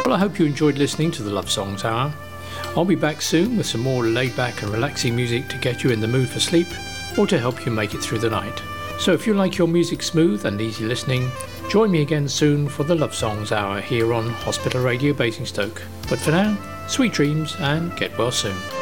Well, I hope you enjoyed listening to the Love Songs Hour. I'll be back soon with some more laid-back and relaxing music to get you in the mood for sleep or to help you make it through the night. So if you like your music smooth and easy listening, join me again soon for the Love Songs Hour here on Hospital Radio Basingstoke. But for now, sweet dreams and get well soon.